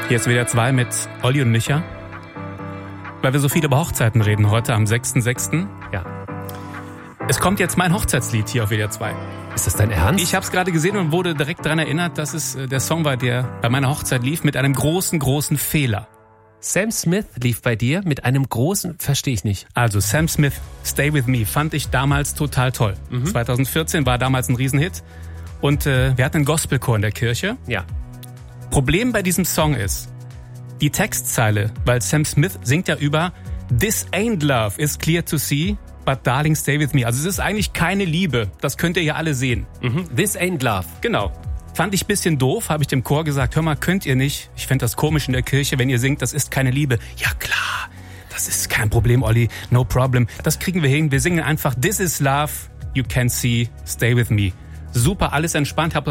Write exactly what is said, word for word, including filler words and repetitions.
Hier ist W D R zwei mit Olli und Micha. Weil wir so viel über Hochzeiten reden heute am sechsten sechsten Ja. Es kommt jetzt mein Hochzeitslied hier auf W D R zwei. Ist das dein Ernst? Ich habe es gerade gesehen und wurde direkt daran erinnert, dass es äh, der Song war, der bei meiner Hochzeit lief, mit einem großen, großen Fehler. Sam Smith lief bei dir mit einem großen, verstehe ich nicht. Also Sam Smith, Stay With Me, fand ich damals total toll. Mhm. zwanzig vierzehn war damals ein Riesenhit. Und äh, wir hatten einen Gospelchor in der Kirche. Ja. Problem bei diesem Song ist, die Textzeile, weil Sam Smith singt ja über This ain't love, is clear to see, but darling stay with me. Also es ist eigentlich keine Liebe, das könnt ihr ja alle sehen. Mhm. This ain't love. Genau. Fand ich ein bisschen doof, habe ich dem Chor gesagt, hör mal, könnt ihr nicht, ich fände das komisch in der Kirche, wenn ihr singt, das ist keine Liebe. Ja klar, das ist kein Problem, Olli, no problem. Das kriegen wir hin, wir singen einfach This is love, you can see, stay with me. Super, alles entspannt, hab